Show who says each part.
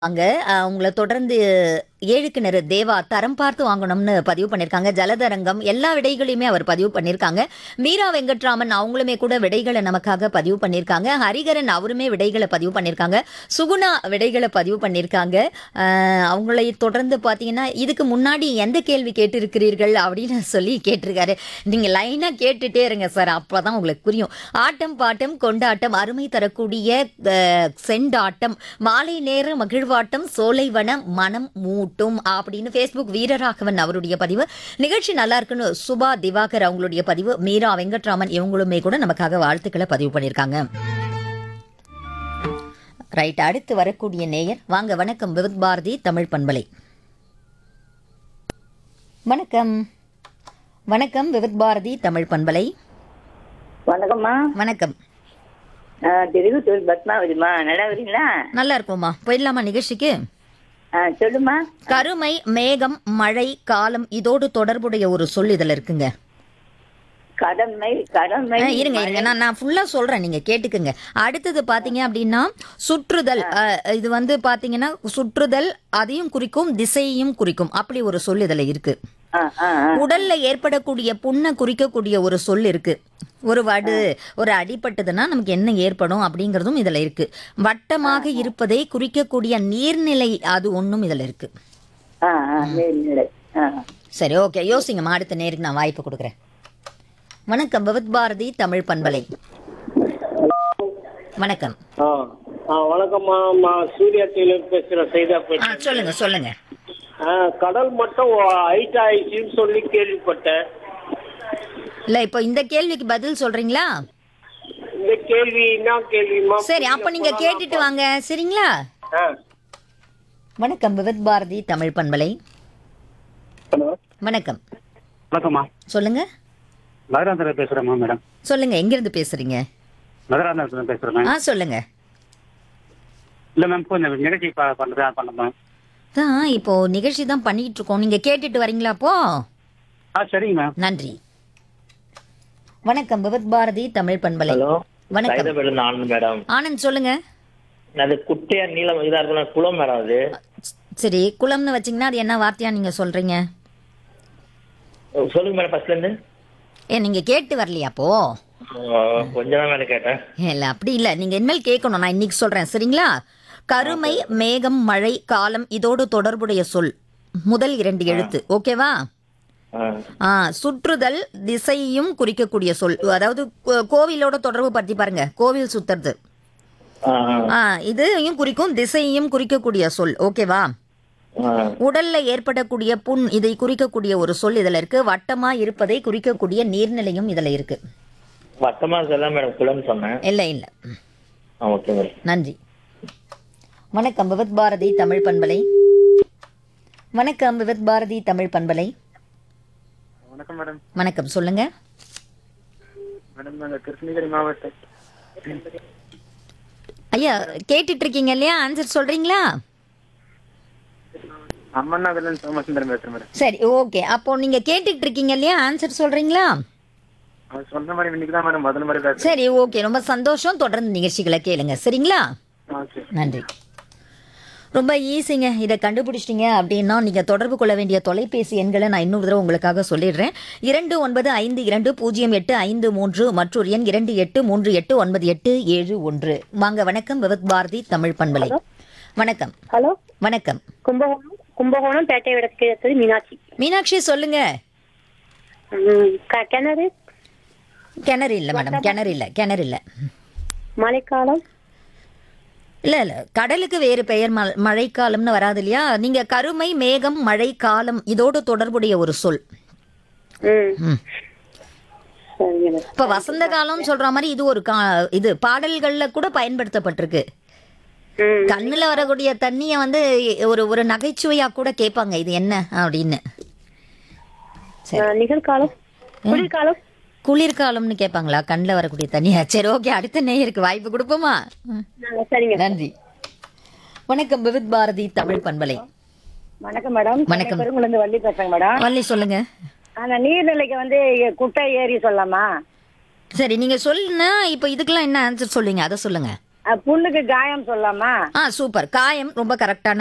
Speaker 1: அங்க உங்கள தொடர்ந்து 7 கிணறு தேவா தரம் பார்த்து வாங்கணும்னு பதிவு பண்ணியிருக்காங்க. ஜலதரங்கம் எல்லா விடைகளையுமே அவர் பதிவு பண்ணியிருக்காங்க. மீரா வெங்கட்ராமன் அவங்களுமே கூட விடைகளை நமக்காக பதிவு பண்ணியிருக்காங்க. ஹரிகரன் அவருமே விடைகளை பதிவு பண்ணியிருக்காங்க. சுகுணா விடைகளை பதிவு பண்ணியிருக்காங்க. அவங்களை தொடர்ந்து பார்த்தீங்கன்னா இதுக்கு முன்னாடி எந்த கேள்வி கேட்டிருக்கிறீர்கள் அப்படின்னு சொல்லி கேட்டிருக்காரு. நீங்கள் லைனாக கேட்டுட்டே இருங்க சார், அப்போ தான் உங்களுக்கு புரியும். ஆட்டம் பாட்டம் கொண்டாட்டம் அருமை தரக்கூடிய செண்டாட்டம் மாலை நேர மகிழ்வாட்டம் சோலைவனம் மனம் மூட்டும் அப்படின்னு ஃபேஸ்புக் வீரராகவன் அவருடைய பதிவு. நிகழ்ச்சி நல்லா இருக்குன்னு சுபா திவாகர் அவங்களுடைய பதிவு. மீரா வெங்கட்ராமன் இவங்களுமே கூட நமக்காக வாழ்த்துக்களை பதிவு பண்ணியிருக்காங்க. ரைட், அடுத்து வரக்கூடிய நேயர் வாங்க. வணக்கம், விவித் பாரதி தமிழ் பண்பலை. வணக்கம் வணக்கம், விவித் பாரதி தமிழ் பண்பலை.
Speaker 2: வணக்கம்மா.
Speaker 1: வணக்கம்.
Speaker 2: திருவித்தூர் பத்மாவதிமா, நல்லா இருக்கீங்களா?
Speaker 1: நல்லா இருக்கும்மா. போயிடலாமா நிகழ்ச்சிக்கு?
Speaker 2: சொல்லுமா.
Speaker 1: கருமை மேகம் மழை காலம் இதோடு தொடர்புடைய ஒரு சொல் இதுல இருக்குங்க.
Speaker 2: கடமை கடமை.
Speaker 1: இருங்க நான் ஃபுல்லா சொல்றேன், நீங்க கேட்டுக்குங்க. அடுத்தது பாத்தீங்க அப்படின்னா சுற்றுதல். இது வந்து பாத்தீங்கன்னா சுற்றுதல் அதையும் குறிக்கும் திசையையும் குறிக்கும். அப்படி ஒரு சொல் இதுல இருக்கு. உடல்ல ஏற்படக்கூடிய புண்ணை குறிக்கக்கூடிய ஒரு சொல் இருக்கு. ஒரு அடிபட்டதுன்னா நமக்கு என்ன ஏற்படும் அப்படிங்கறதும் இதுல இருக்கு. வட்டமாக இருப்பதை குறிக்கக்கூடிய நீர்நிலை அது ஒண்ணும் இதுல இருக்கு. சரி, ஓகே, யோசிங்கம்மா. அடுத்த நேருக்கு நான் வாய்ப்பு கொடுக்குறேன். வணக்கம், விவித் பாரதி தமிழ் பண்பலை. வணக்கம்.
Speaker 3: வணக்கம்மா, சூர்யா டெய்லர் பேசுறேன், சைதாப்பேட்டை.
Speaker 1: சொல்லுங்க.
Speaker 3: கடல் மட்டும் ஹைட் ஆயிடுச்சுன்னு சொல்லி கேள்விப்பட்டேன்.
Speaker 1: இல்ல, இப்போ இந்த கேள்விக்கு பதில் சொல்றீங்களா?
Speaker 3: இந்த கேள்வி என்ன கேள்விமா?
Speaker 1: சரி, அப்ப நீங்க கேட்டுட்டு வாங்க, சரிங்களா? வணக்கம், விவித் பாரதி தமிழ் பண்பலை. வணக்கம்.
Speaker 3: வணக்கம்மா,
Speaker 1: சொல்லுங்க.
Speaker 3: மதுராந்தகர் பேசுறேம்மா. மேடம்
Speaker 1: சொல்லுங்க, எங்க இருந்து பேசுறீங்க?
Speaker 3: மதுராந்தகர் பேசுறேன்.
Speaker 1: சொல்லுங்க.
Speaker 3: இல்ல மேம், கொஞ்சம் நிகழ்ச்சி பண்ணமா
Speaker 1: தான் இப்போ நிகழ்ச்சி தான் பண்ணிட்டு இருக்கோம். நீங்க கேட்டுட்டு வரீங்களா அப்போ?
Speaker 3: சரிங்க மேம்,
Speaker 1: நன்றி. வணக்கம், விவித் பாரதி தமிழ் பண்பலை. வணக்கம்.
Speaker 4: மேடம்
Speaker 1: ஆனந்த், சொல்லுங்க.
Speaker 4: அது குட்டையா நீளம் இதா இருக்கும் குளம் மேடம். அது
Speaker 1: சரி, குளம்னு வச்சீங்கன்னா அது என்ன வார்த்தையா நீங்க சொல்றீங்க?
Speaker 4: சொல்லுங்க மேடம், ஃபர்ஸ்ட்ல இருந்து.
Speaker 1: நீங்க கேட்டு வரலையா அப்போ?
Speaker 4: கொஞ்சம் தான் மேடம் கேட்டேன்.
Speaker 1: இல்ல, அப்படி இல்ல, நீங்க இனிமேல் கேட்கணும். நான் இன்னைக்கு சொல்றேன், சரிங்களா? கருமை மேகம் மழை காலம் இதோடு தொடர்புடைய சொல் முதல் 2 எழுத்து. ஓகேவா? சுற்றுதல் திசையும் குறிக்கக்கூடிய சொல். அதாவது கோவிலோட தொடர்பு பத்தி பாருங்க, கோவில் சுத்துறது. இதையும் குறிக்கும் திசையையும் குறிக்கக்கூடிய சொல். ஓகேவா? உடல்ல ஏற்படக்கூடிய புண் இதை குறிக்கக்கூடிய ஒரு சொல் இதுல இருக்கு. வட்டமா இருப்பதை குறிக்கக்கூடிய நீர்நிலையும் இதுல இருக்கு.
Speaker 4: வட்டமா சொல்ல மேடம், குளம் சொன்னேன்.
Speaker 1: இல்ல.
Speaker 4: ஓகே மேடம்,
Speaker 1: நன்றி. வணக்கம், விவித் பாரதி தமிழ் பண்பலை. வணக்கம், விவித் பாரதி தமிழ் பண்பலை.
Speaker 3: வணக்கம் மேடம்.
Speaker 1: வணக்கம், சொல்லுங்க.
Speaker 3: மேடம், நாங்க கிருஷ்ணகிரி மாவட்டம்.
Speaker 1: ஐயா, கேட்டுட்டு இருக்கீங்க இல்லையா? ஆன்சர் சொல்றீங்களா?
Speaker 3: அம்மன்னாதுல சோமசுந்தரம் பேசுறேன் மேடம்.
Speaker 1: சரி, ஓகே. அப்போ நீங்க கேட்டுட்டு இருக்கீங்க இல்லையா? ஆன்சர் சொல்றீங்களா?
Speaker 3: சொன்ன மாதிரி இன்னைக்கு தான் மேடம் முதல் மாதிரி பேசுறேன்.
Speaker 1: சரி, ஓகே, ரொம்ப சந்தோஷம். தொடர்ந்து நிகழ்ச்சிகளை கேளுங்க, சரிங்களா? நன்றி. ரொம்ப ஈஸிங்க. இதை கண்டுபிடிச்சிட்டீங்க அப்படின்னா நீங்கள் தொடர்பு கொள்ள வேண்டிய தொலைபேசி எண்களை நான் இன்னொரு தடவை உங்களுக்காக சொல்லிடுறேன். 29522853 மற்றொரு எண் 28389871. வாங்க. வணக்கம், விவித் பாரதி தமிழ் பண்பலை. வணக்கம்.
Speaker 2: ஹலோ.
Speaker 1: வணக்கம்.
Speaker 2: கும்பகோணம் பேட்டை விடக்கு மீனாட்சி.
Speaker 1: மீனாட்சி, சொல்லுங்க.
Speaker 2: கிணறு.
Speaker 1: கிணறு இல்லை மேடம், கிணறு இல்லை.
Speaker 2: மழைக்காலம்.
Speaker 1: இல்ல, கடலுக்கு வேறு பெயர் மழைக்காலம்னு வராது இல்லையா? நீங்க கருமை மேகம் மழை காலம் இதோடு தொடர்புடைய ஒரு சொல். இப்ப வசந்த காலம் சொல்ற மாதிரி இது ஒரு இது பாடல்கள்ல கூட பயன்படுத்தப்பட்டிருக்கு. கண்ணுல வரக்கூடிய தண்ணிய வந்து ஒரு நகைச்சுவையா கூட கேட்பாங்க, இது என்ன அப்படின்னு.
Speaker 2: நிகழ்காலம். குளிர்காலம்.
Speaker 1: குளிர்காலம்னு கேட்பாங்களா கண்ணில் வரக்கூடிய தண்ணியா? சரி, ஓகே, அடுத்த நேயருக்கு வாய்ப்பு கொடுப்போமா? நன்றி. வணக்கம், விவித் பாரதி தமிழ் பண்பலை.
Speaker 2: வணக்கம் மேடம்.
Speaker 1: வணக்கம்.
Speaker 2: வள்ளி பேசுறேன் மேடம்.
Speaker 1: வள்ளி, சொல்லுங்க.
Speaker 2: நீர்நிலைக்கு வந்து குட்டை ஏரி சொல்லலாமா?
Speaker 1: சரி, நீங்க சொல்லுங்க. இப்ப இதுக்கெல்லாம் என்ன ஆன்சர் சொல்லுங்க, அதை சொல்லுங்க.
Speaker 2: புண்ணுக்கு காயம் சொல்லலாமா?
Speaker 1: சூப்பர். காயம் ரொம்ப கரெக்டான